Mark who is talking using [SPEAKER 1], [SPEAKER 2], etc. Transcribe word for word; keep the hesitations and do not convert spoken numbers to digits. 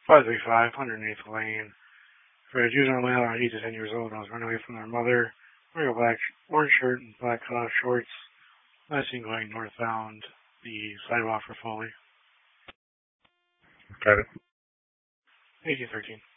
[SPEAKER 1] five three five, one oh eighth Lane. For a juvenile male around eight to ten years old and was run away from their mother, wearing a black orange shirt and black cutoff shorts. Last seen going northbound the sidewalk for Foley.
[SPEAKER 2] Got it.
[SPEAKER 1] eighteen thirteen.